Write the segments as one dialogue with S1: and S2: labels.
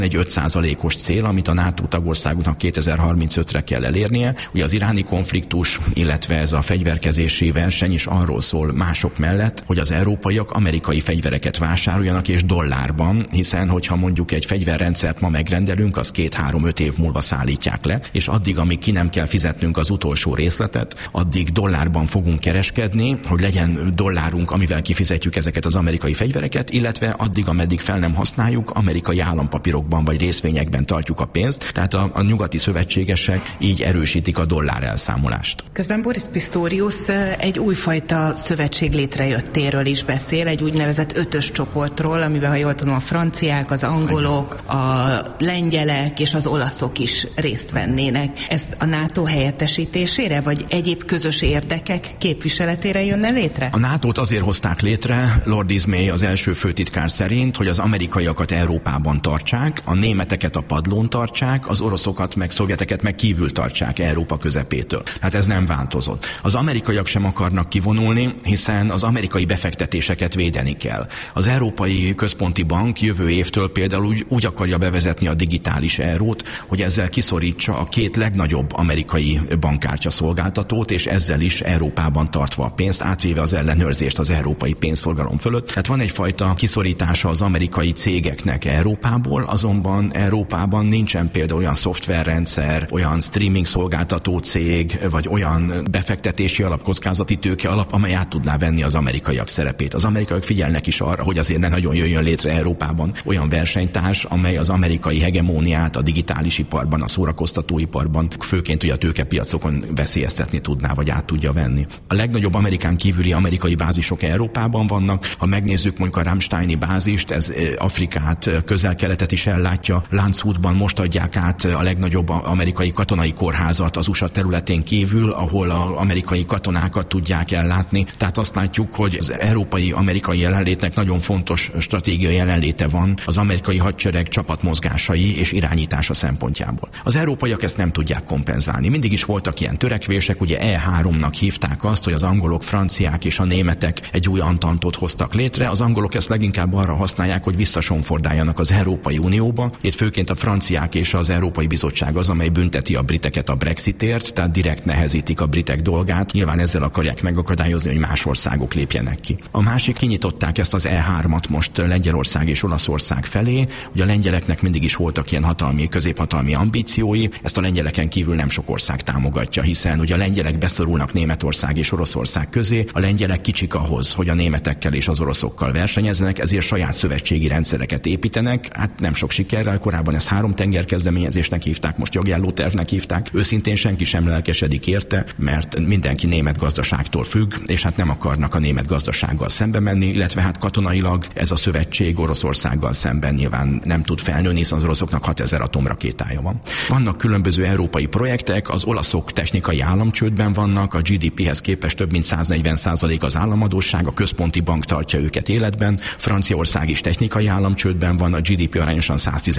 S1: egy 5%-os cél, amit a NATO tagországoknak 2035-re kell elérnie. Ugye az iráni konfliktus, illetve ez a fegyverkezési verseny is arról szól mások mellett, hogy az európaiak amerikai fegyvereket vásároljanak és dollárban, hiszen hogyha mondjuk egy fegyverrendszert ma megrendelünk, az 2-3-5 év múlva szállítják le, és addig, amíg ki nem kell fizetnünk az utolsó részletet, addig dollárban fogunk kereskedni, hogy legyen dollárunk, amivel kifizetjük ezeket az amerikai fegyvereket, illetve addig, ameddig fel nem használjuk, amerikai állampapírokban vagy részvényekben tartjuk a pénzt, tehát a nyugati szövetségesek így erősítik a dollár elszámolást.
S2: Közben Boris Pistorius egy újfajta szövetség létrejöttéről is beszél, egy úgynevezett 5-ös csoportról, amiben, ha jól tudom, a franciák, az angolok, a lengyelek és az olaszok is részt vennének. Ez a NATO helyettesítésére, vagy egyéb közös érdekek képviseletére jönne létre?
S1: A NATO-t azért hozták létre, Lord Ismay az első főtitkár szerint, hogy az amerikaiakat Európában tartsák, a németeket a padlón tartsák, az oroszokat meg szovjeteket meg kívül tartsák Európa közepétől. Hát ez nem változott. Az amerikaiak sem akarnak kivonulni, hiszen az amerikai befektetéseket védeni kell. Az Európai Központi Bank jövő évtől például úgy akarja bevezetni a digitális eurót, hogy ezzel kiszorítsa a 2 legnagyobb amerikai bankkártya szolgáltatót, és ezzel is Európában tartva a pénzt, átvéve az ellenőrzést az európai pénzforgalom fölött. Tehát van egyfajta kiszorítása az amerikai cégeknek Európából, azonban Európában nincsen például olyan szoftverrendszer, olyan streaming szolgáltató cég, vagy olyan befektetési alap, kockázati tőke alap, amely át tudná venni az amerikaiak szerepét. Az amerikaiak figyelnek is arra, hogy azért ne nagyon jöjjön létre Európában olyan versenytárs, amely az amerikai hegemóniát a digitális iparban, a szórakoztatóiparban, főként ugye a tőkepiacokon veszélyeztetni tudná, vagy át tudja venni. A legnagyobb Amerikán kívüli amerikai bázisok Európában vannak. Ha megnézzük mondjuk a Ramsteini bázist, ez Afrikát, Közel-Keletet is ellátja. Landshutban most adják át a legnagyobb amerikai katonai kórházat az USA területén kívül, ahol az amerikai katonákat tudják ellátni. Tehát azt látjuk, hogy az európai-amerikai jelenlétnek nagyon fontos stratégiai jelenléte van az amerikai hadsereg csapatmozgásai és irányítása szempontjából. Az európaiak ezt nem tudják kompenzálni. Mindig is voltak ilyen törekvések, ugye E3-nak hívták azt, hogy az angolok, franciák és a németek egy új antantot hoztak létre. Az angolok ezt leginkább arra használják, hogy visszasonfordáljanak az Európai Unióba. Itt főként a franciák és az Európai Bizottság az, amely bünteti a briteket a Brexitért, tehát direkt nehezítik a britek dolgát. Nyilván ezzel akarják megakadályozni, hogy más országok lépjenek ki. A másik, kinyitották ezt az E3-at most Lengyelország és Olaszország felé. Ugye a lengyeleknek mindig is voltak ilyen hatalmi, középhatalmi ambíciói, ezt a lengyeleken kívül nem sok ország támogatja, hiszen ugye a lengyelek beszorulnak Németország és Oroszország közé, a lengyelek kicsik ahhoz, hogy a németekkel és az oroszokkal versenyezzenek, ezért saját szövetségi rendszereket építenek, hát nem sok sikerrel, korábban ezt 3 tenger kezdeményezésnek hívták, most jogjálló tervnek hívták. Őszintén senki sem lelkesedik érte, mert mindenki német gazdaságtól függ, és hát nem akarnak a német gazdasággal szembe menni, illetve hát katonailag ez a szövetség Oroszországgal szemben nyilván nem tud felnőni, hiszen az oroszoknak 6000 atomrakétája van. Vannak különböző európai projektek, az olaszok technikai államcsődben vannak, a GDP-hez képest több mint 140% az államadósság, a központi bank tartja őket életben, Franciaország is technikai államcsődben van, a GDP arányosan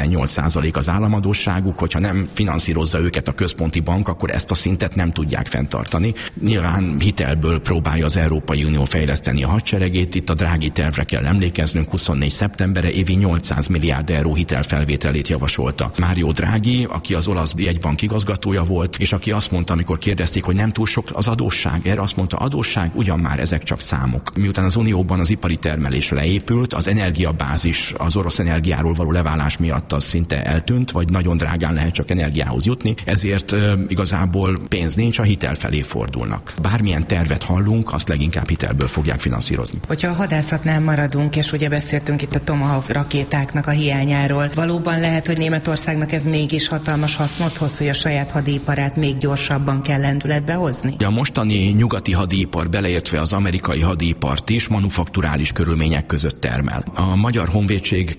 S1: 118% az államadósságuk, hogyha nem finanszírozza őket a központi bank, akkor ezt a szintet nem tudják fenntartani. Nyilván hitelből próbálja az Európai Unió fejleszteni a hadseregét, itt a Draghi tervre kell emlékeznünk, 24. szeptembere évi 800 milliárd euró hitelfelvételét javasolta Mario Draghi, aki az olasz jegybank igazgatója volt, és aki azt mondta, amikor kérdezték, hogy nem túl sok az adósság, erre azt mondta, adósság, ugyan már ezek csak számok. Miután az Unióban az ipari termelés leépült, az energiabázis az orosz energiáról való leválás miatt az szinte eltűnt, vagy nagyon drágán lehet csak energiához jutni, ezért igazából pénz nincs, a hitel felé fordulnak. Bármilyen tervet hallunk, azt leginkább hitelből fogják finanszírozni.
S2: Hogyha a hadászatnál maradunk, és ugye beszéltünk itt a Tomahawk rakétáknak a hiányáról, valóban lehet, hogy Németországnak ez mégis hatalmas hasznot hoz, hogy a saját hadiparát még gyorsabban kell lendületbe hozni?
S1: A mostani nyugati hadipar, beleértve az amerikai hadipart is manufakturális körülmények között termel. A Magyar Honvédség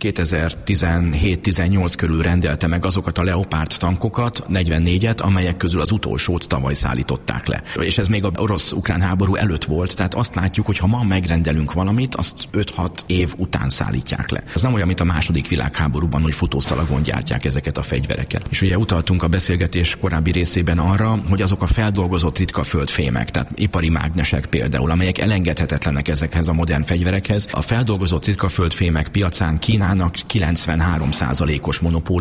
S1: 2017-18 körül rendelte meg azokat a Leopard tankokat, 44-et, amelyek közül az utolsót tavaly szállították le. És ez még a orosz-ukrán háború előtt volt, tehát azt látjuk, hogy ha ma megrendelünk valamit, azt 5-6 év után szállítják le. Ez nem olyan, mint a II. Világháborúban, hogy futószalagon gyártják ezeket a fegyvereket. És ugye utaltunk a beszélgetés korábbi részében arra, hogy azok a feldolgozott ritka földfémek, tehát ipari mágnesek például, amelyek elengedhetetlenek ezekhez a modern fegyverekhez. A feldolgozott ritka földfémek piacán Kínának 93 3%-os monopólium